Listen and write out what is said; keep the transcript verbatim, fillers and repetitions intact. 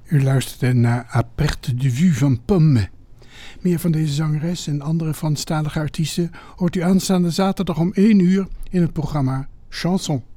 U luisterde naar À perte de vue van Pomme. Meer van deze zangeres en andere Franstalige artiesten hoort u aanstaande zaterdag om één uur in het programma Chanson.